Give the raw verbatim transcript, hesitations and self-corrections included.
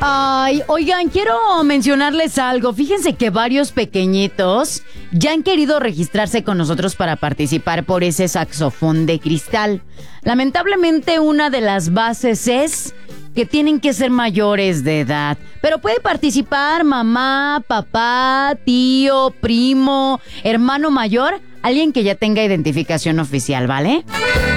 Ay, oigan, quiero mencionarles algo. Fíjense que varios pequeñitos ya han querido registrarse con nosotros para participar por ese saxofón de cristal. Lamentablemente, una de las bases es que tienen que ser mayores de edad. Pero puede participar mamá, papá, tío, primo, hermano mayor, alguien que ya tenga identificación oficial, ¿vale?